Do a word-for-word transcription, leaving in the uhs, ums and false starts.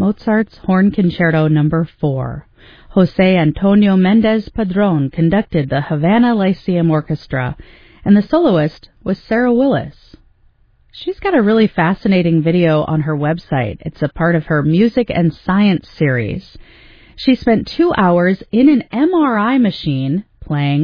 Mozart's Horn Concerto Number four. José Antonio Méndez Padrón conducted the Havana Lyceum Orchestra, and the soloist was Sarah Willis. She's got a really fascinating video on her website. It's a part of her Music and Science series. She spent two hours in an M R I machine playing